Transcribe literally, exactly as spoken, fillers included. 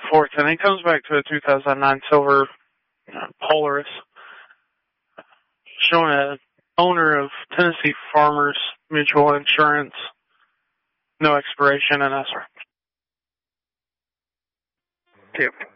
forth, and it comes back to a two thousand nine silver uh, Polaris, showing a owner of Tennessee Farmers Mutual Insurance, no expiration, and that sort. Tip.